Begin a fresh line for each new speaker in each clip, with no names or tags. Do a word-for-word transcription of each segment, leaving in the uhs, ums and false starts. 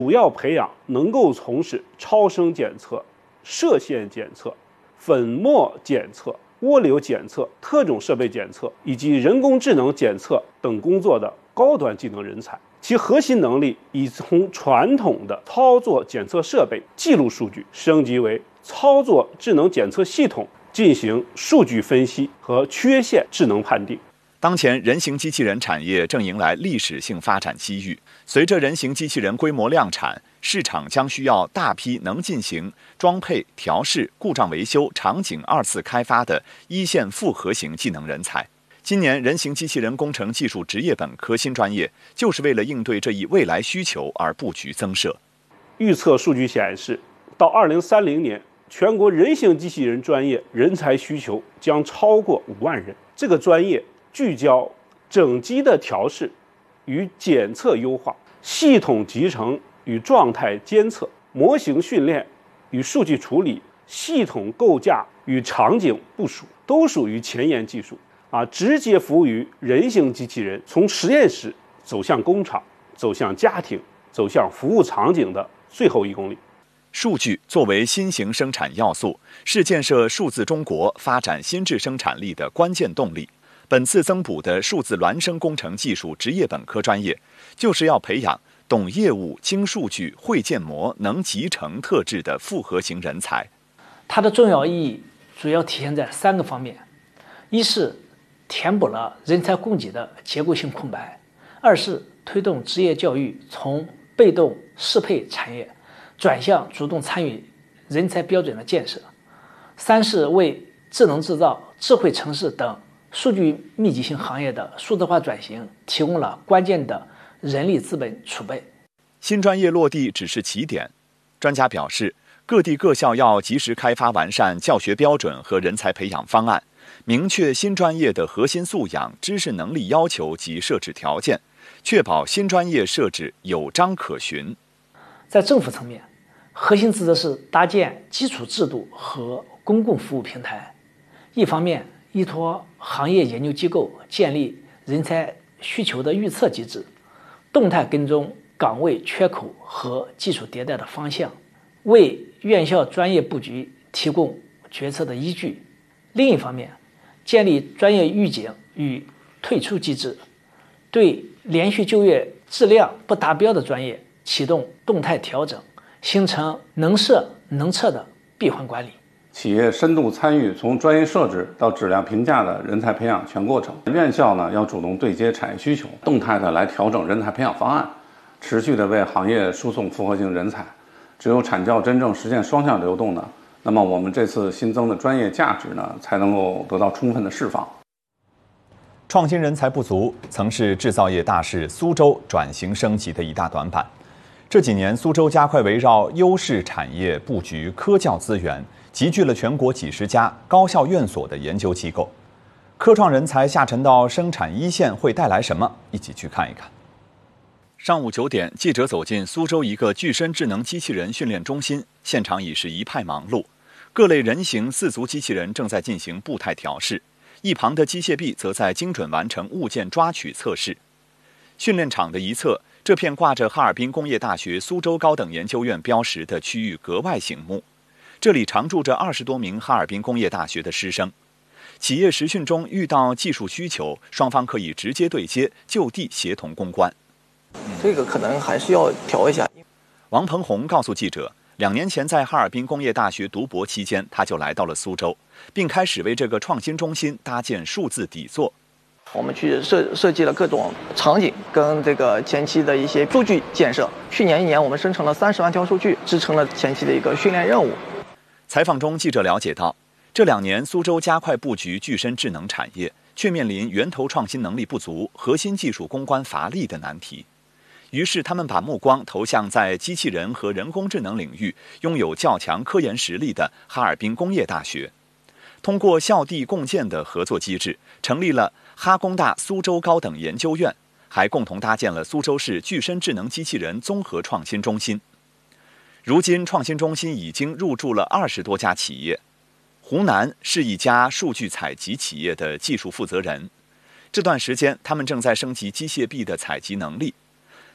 主要培养能够从事超声检测、射线检测、粉末检测、涡流检测、特种设备检测以及人工智能检测等工作的高端技能人才。其核心能力已从传统的操作检测设备记录数据升级为操作智能检测系统，进行数据分析和缺陷智能判定。
当前人形机器人产业正迎来历史性发展机遇，随着人形机器人规模量产，市场将需要大批能进行装配、调试、故障维修、场景二次开发的一线复合型技能人才。今年人形机器人工程技术职业本科新专业就是为了应对这一未来需求而布局增设。
预测数据显示，到二零三零年，全国人形机器人专业人才需求将超过五万人。这个专业聚焦整机的调试与检测优化、系统集成与状态监测、模型训练与数据处理、系统构架与场景部署，都属于前沿技术啊，直接服务于人形机器人从实验室走向工厂、走向家庭、走向服务场景的最后一公里。
数据作为新型生产要素，是建设数字中国、发展新质生产力的关键动力。本次增补的数字孪生工程技术职业本科专业，就是要培养懂业务、精数据、会建模、能集成特质的复合型人才。
它的重要意义主要体现在三个方面：一是填补了人才供给的结构性空白；二是推动职业教育从被动适配产业转向主动参与人才标准的建设；三是为智能制造、智慧城市等数据密集型行业的数字化转型提供了关键的人力资本储备。
新专业落地只是起点，专家表示，各地各校要及时开发完善教学标准和人才培养方案，明确新专业的核心素养、知识能力要求及设置条件，确保新专业设置有章可循。
在政府层面，核心职责是搭建基础制度和公共服务平台，一方面依托行业研究机构建立人才需求的预测机制，动态跟踪岗位缺口和技术迭代的方向，为院校专业布局提供决策的依据；另一方面，建立专业预警与退出机制，对连续就业质量不达标的专业启动动态调整，形成能设能撤的闭环管理。
企业深度参与从专业设置到质量评价的人才培养全过程。院校呢要主动对接产业需求，动态的来调整人才培养方案，持续的为行业输送复合型人才。只有产教真正实现双向流动呢，那么我们这次新增的专业价值呢才能够得到充分的释放。
创新人才不足曾是制造业大市苏州转型升级的一大短板。这几年，苏州加快围绕优势产业布局科教资源，集聚了全国几十家高校院所的研究机构。科创人才下沉到生产一线会带来什么？一起去看一看。上午九点，记者走进苏州一个具身智能机器人训练中心，现场已是一派忙碌，各类人形四足机器人正在进行步态调试，一旁的机械臂则在精准完成物件抓取测试。训练场的一侧，这片挂着哈尔滨工业大学苏州高等研究院标识的区域格外醒目。这里常住着二十多名哈尔滨工业大学的师生。企业实训中遇到技术需求，双方可以直接对接，就地协同攻关。
这个可能还是要调一下。
王鹏红告诉记者，两年前在哈尔滨工业大学读博期间，他就来到了苏州，并开始为这个创新中心搭建数字底座。
我们去设设计了各种场景跟这个前期的一些数据建设。去年一年，我们生成了三十万条数据，支撑了前期的一个训练任务。
采访中，记者了解到，这两年苏州加快布局具身智能产业，却面临源头创新能力不足、核心技术攻关乏力的难题。于是，他们把目光投向在机器人和人工智能领域拥有较强科研实力的哈尔滨工业大学。通过校地共建的合作机制，成立了哈工大苏州高等研究院，还共同搭建了苏州市具身智能机器人综合创新中心。如今，创新中心已经入驻了二十多家企业。湖南是一家数据采集企业的技术负责人，这段时间他们正在升级机械臂的采集能力。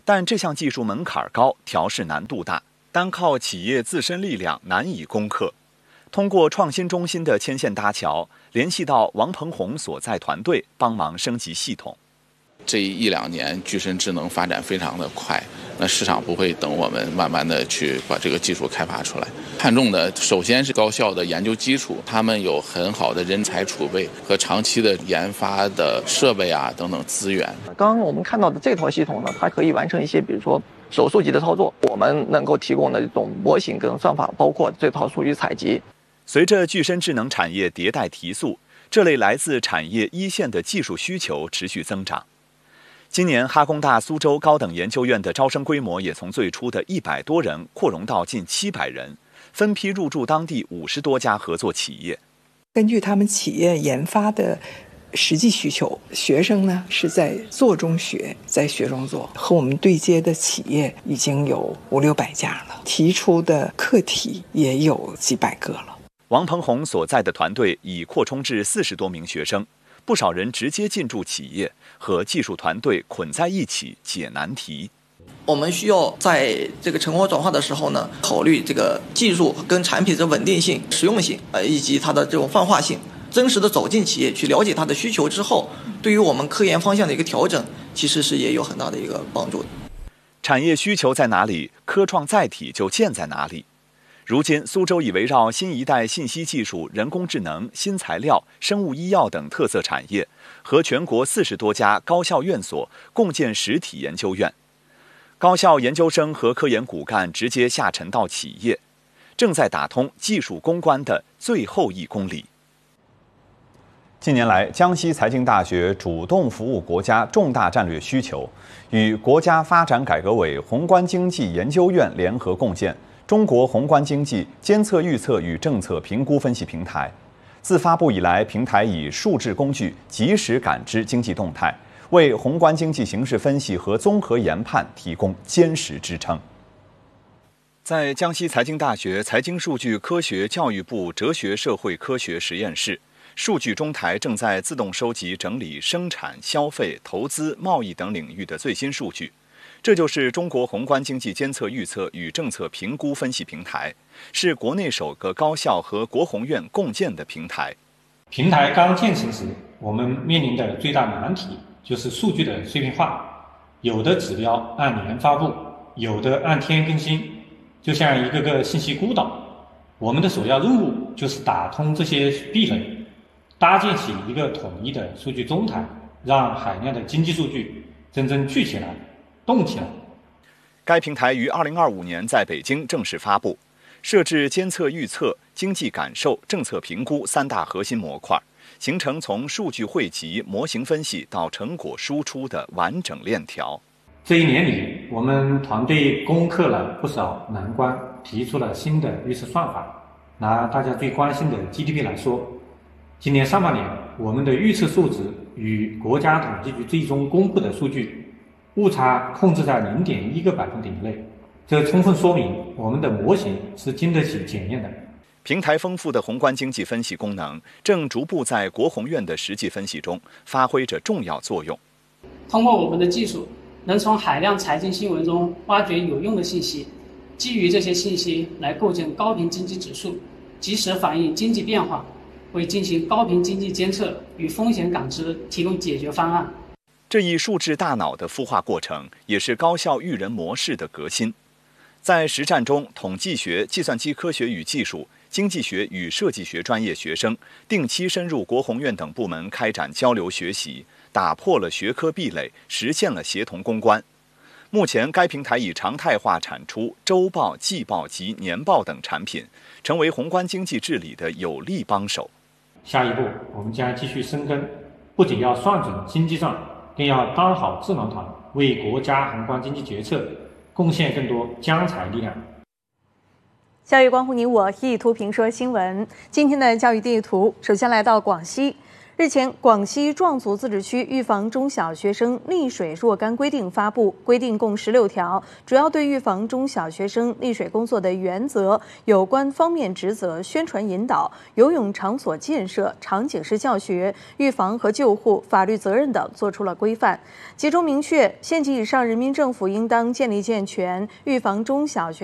但这项技术门槛高，调试难度大，单靠企业自身力量难以攻克。通过创新中心的牵线搭桥，联系到王鹏宏所在团队，帮忙升级系统。
这一两年，具身智能发展非常的快，那市场不会等我们慢慢的去把这个技术开发出来。看重的首先是高校的研究基础，他们有很好的人才储备和长期的研发的设备啊等等资源。
刚刚我们看到的这套系统呢，它可以完成一些，比如说手术级的操作，我们能够提供的这种模型跟算法，包括这套数据采集。
随着具身智能产业迭代提速，这类来自产业一线的技术需求持续增长。今年哈工大苏州高等研究院的招生规模也从最初的一百多人扩容到近七百人，分批入驻当地五十多家合作企业。
根据他们企业研发的实际需求，学生呢是在做中学，在学中做，和我们对接的企业已经有五六百家了，提出的课题也有几百个了。
王鹏宏所在的团队已扩充至四十多名学生，不少人直接进驻企业，和技术团队捆在一起解难题。
我们需要在这个成果转化的时候呢，考虑这个技术跟产品的稳定性、实用性，呃，以及它的这种泛化性。真实的走进企业去了解它的需求之后，对于我们科研方向的一个调整，其实是也有很大的一个帮助的。
产业需求在哪里，科创载体就建在哪里。如今，苏州已围绕新一代信息技术、人工智能、新材料、生物医药等特色产业，和全国四十多家高校院所共建实体研究院。高校研究生和科研骨干直接下沉到企业，正在打通技术攻关的最后一公里。近年来，江西财经大学主动服务国家重大战略需求，与国家发展改革委宏观经济研究院联合共建中国宏观经济监测预测与政策评估分析平台。自发布以来，平台以数字工具及时感知经济动态，为宏观经济形势分析和综合研判提供坚实支撑。在江西财经大学财经数据科学教育部哲学社会科学实验室，数据中台正在自动收集整理生产、消费、投资、贸易等领域的最新数据。这就是中国宏观经济监测预测与政策评估分析平台，是国内首个高校和国宏院共建的平台。
平台刚建成时，我们面临的最大难题就是数据的碎片化，有的指标按年发布，有的按天更新，就像一个个信息孤岛。我们的首要任务就是打通这些壁垒，搭建起一个统一的数据中台，让海量的经济数据真正聚起来、动起来。
该平台于二零二五年在北京正式发布，设置监测预测、经济感受、政策评估三大核心模块，形成从数据汇集、模型分析到成果输出的完整链条。
这一年里，我们团队攻克了不少难关，提出了新的预测算法。拿大家最关心的 G D P 来说，今年上半年我们的预测数值与国家统计局最终公布的数据误差控制在 零点一 个百分点以内，这充分说明我们的模型是经得起检验的。
平台丰富的宏观经济分析功能正逐步在国宏院的实际分析中发挥着重要作用。
通过我们的技术，能从海量财经新闻中挖掘有用的信息，基于这些信息来构建高频经济指数，及时反映经济变化，为进行高频经济监测与风险感知提供解决方案。
这一数字大脑的孵化过程，也是高校育人模式的革新。在实战中，统计学、计算机科学与技术、经济学与设计学专业学生定期深入国宏院等部门开展交流学习，打破了学科壁垒，实现了协同攻关。目前，该平台已常态化产出周报、季报及年报等产品，成为宏观经济治理的有力帮手。
下一步，我们将继续深耕，不仅要算准经济账，更要当好智囊团，为国家宏观经济决策贡献更多将才力量。
教育关乎你我，一图评说新闻。今天的教育地图，首先来到广西。 日前，广西壮族自治区预防中小学生溺水若干规定发布，规定共十六条，主要对预防中小学生溺水工作的原则、有关方面职责、宣传引导、游泳场所建设、场景式教学、预防和救护、法律责任等作出了规范，其中明确县级以上人民政府应当建立健全预防中小学